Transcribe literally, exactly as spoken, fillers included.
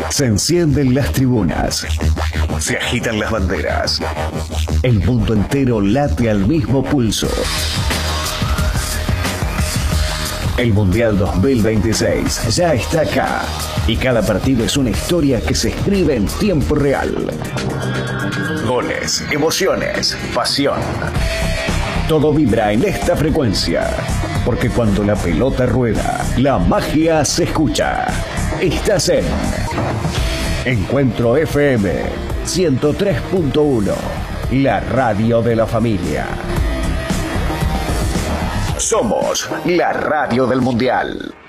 Se encienden las tribunas, se agitan las banderas, el mundo entero late al mismo pulso. El Mundial dos mil veintiséis ya está acá y cada partido es una historia que se escribe en tiempo real. Goles, emociones, pasión. Todo vibra en esta frecuencia, porque cuando la pelota rueda, la magia se escucha. Estás en Encuentro F M ciento tres punto uno, la radio de la familia. Somos la radio del Mundial.